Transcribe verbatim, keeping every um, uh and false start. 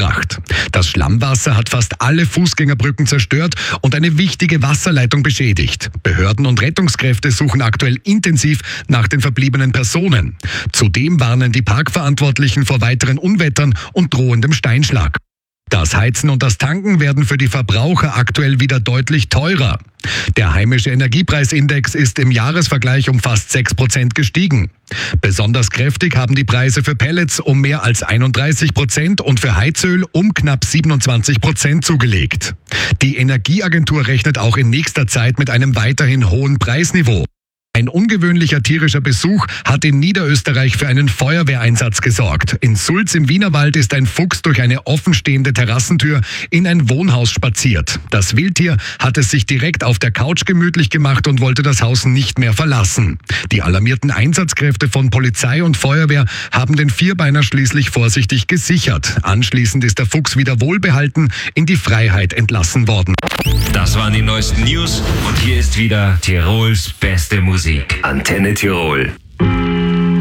gebracht. Das Schlammwasser hat fast alle Fußgängerbrücken zerstört und eine wichtige Wasserleitung beschädigt. Behörden und Rettungskräfte suchen aktuell intensiv nach den verbliebenen Personen. Zudem warnen die Parkverantwortlichen vor weiteren Unwettern und drohendem Steinschlag. Das Heizen und das Tanken werden für die Verbraucher aktuell wieder deutlich teurer. Der heimische Energiepreisindex ist im Jahresvergleich um fast sechs Prozent gestiegen. Besonders kräftig haben die Preise für Pellets um mehr als einunddreißig Prozent und für Heizöl um knapp siebenundzwanzig Prozent zugelegt. Die Energieagentur rechnet auch in nächster Zeit mit einem weiterhin hohen Preisniveau. Ein ungewöhnlicher tierischer Besuch hat in Niederösterreich für einen Feuerwehreinsatz gesorgt. In Sulz im Wienerwald ist ein Fuchs durch eine offenstehende Terrassentür in ein Wohnhaus spaziert. Das Wildtier hat es sich direkt auf der Couch gemütlich gemacht und wollte das Haus nicht mehr verlassen. Die alarmierten Einsatzkräfte von Polizei und Feuerwehr haben den Vierbeiner schließlich vorsichtig gesichert. Anschließend ist der Fuchs wieder wohlbehalten in die Freiheit entlassen worden. Das waren die neuesten News und hier ist wieder Tirols beste Musik. Antenne Tirol.